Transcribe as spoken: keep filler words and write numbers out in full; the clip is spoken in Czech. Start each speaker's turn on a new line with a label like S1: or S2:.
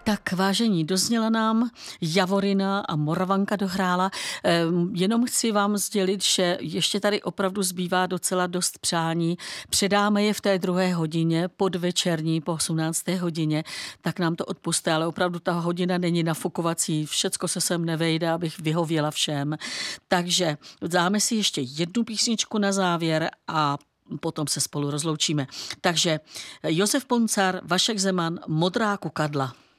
S1: Tak vážení, dozněla nám Javorina a Moravanka dohrála. Jenom chci vám sdělit, že ještě tady opravdu zbývá docela dost přání. Předáme je v té druhé hodině, podvečerní, po osmnácté hodině, tak nám to odpuste, ale opravdu ta hodina není nafukovací, všecko se sem nevejde, abych vyhověla všem. Takže dáme si ještě jednu písničku na závěr a potom se spolu rozloučíme. Takže Josef Poncar, Vašek Zeman, Modrá kukadla.